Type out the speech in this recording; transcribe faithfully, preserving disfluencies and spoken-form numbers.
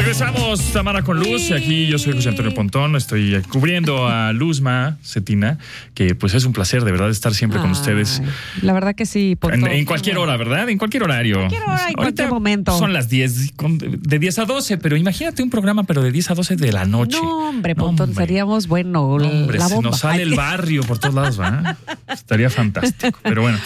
Regresamos, Tamara con Luz. Aquí yo soy José Antonio Pontón. Estoy cubriendo a Luzma Cetina, que pues es un placer de verdad estar siempre con Ay, ustedes. La verdad que sí. Por En, todo. en cualquier hora, ¿verdad? En cualquier horario. En cualquier hora, en Ahorita cualquier momento. Son las diez, de diez a doce, pero imagínate un programa, pero de diez a doce de la noche. No, hombre, No, Pontón, hombre. seríamos, bueno, No, hombre, la se bomba. nos sale el barrio por todos lados, ¿verdad? Estaría fantástico. Pero bueno.